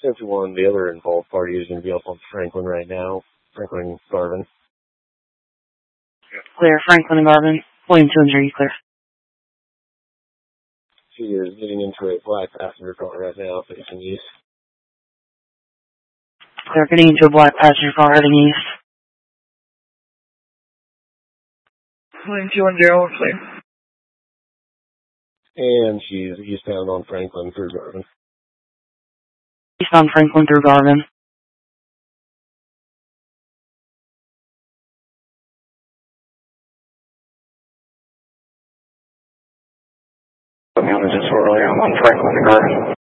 51, the other involved party is going to be up on Franklin right now. Franklin Garvin. Clear, Franklin and Garvin. William 200, you clear. She is getting into a black passenger car right now, facing east. Clear, getting into a black passenger car heading east. William 210, clear. And she's eastbound on Franklin through Garvin. Eastbound Franklin through Garvin. Put me on the disorderly. I'm on Franklin to Garvin.